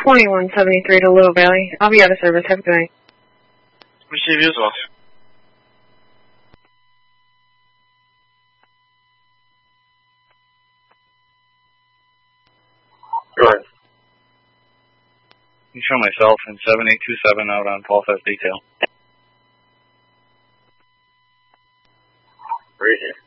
2173 to Little Valley. I'll be out of service. Have a good night. Receive you as well. Go ahead. You show myself in 7827 out on Paul Fest Detail. Right here.